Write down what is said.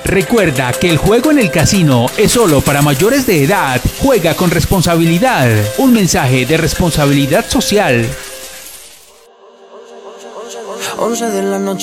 Recuerda que el juego en el casino es solo para mayores de edad. Juega con responsabilidad. Un mensaje de responsabilidad social. 11 de la noche.